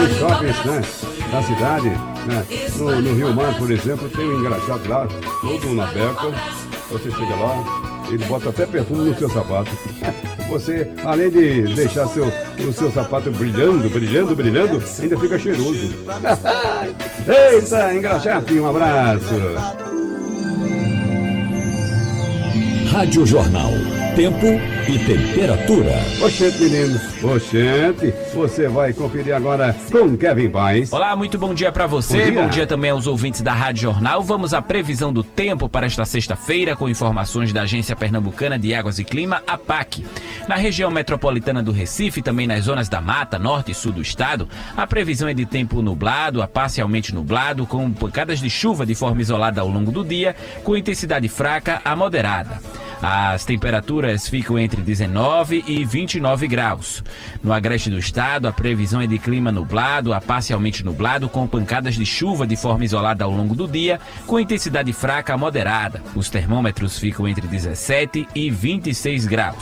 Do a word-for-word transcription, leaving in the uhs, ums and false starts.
nos shoppings, né, da cidade, né? No, no Rio Mar, por exemplo, tem um engraxado lá, todo na beca. Você chega lá, ele bota até perfume no seu sapato. Você, além de deixar seu, o seu sapato brilhando, brilhando, brilhando, ainda fica cheiroso. Eita, engraxado, um abraço. Rádio Jornal. Tempo e temperatura. Oxente, meninos. Oxente, você vai conferir agora com Kevin Paz. Olá, muito bom dia pra você. Bom dia. Bom dia também aos ouvintes da Rádio Jornal. Vamos à previsão do tempo para esta sexta-feira com informações da Agência Pernambucana de Águas e Clima, a APAC. Na região metropolitana do Recife, também nas zonas da Mata, norte e sul do estado, a previsão é de tempo nublado a parcialmente nublado, com pancadas de chuva de forma isolada ao longo do dia, com intensidade fraca a moderada. As temperaturas ficam entre dezenove e vinte e nove graus. No agreste do estado, a previsão é de clima nublado a parcialmente nublado, com pancadas de chuva de forma isolada ao longo do dia, com intensidade fraca a moderada. Os termômetros ficam entre dezessete e vinte e seis graus.